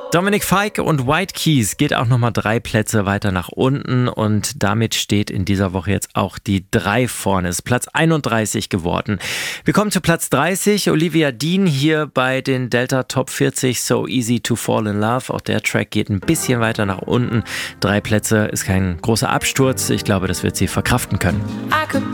Dominic Fike und White Keys geht auch nochmal 3 Plätze weiter nach unten und damit steht in dieser Woche jetzt auch die 3 vorne. Ist Platz 31 geworden. Wir kommen zu Platz 30. Olivia Dean hier bei den Delta Top 40. So Easy to Fall in Love. Auch der Track geht ein bisschen weiter nach unten. 3 Plätze ist kein großer Absturz. Ich glaube, das wird sie verkraften können.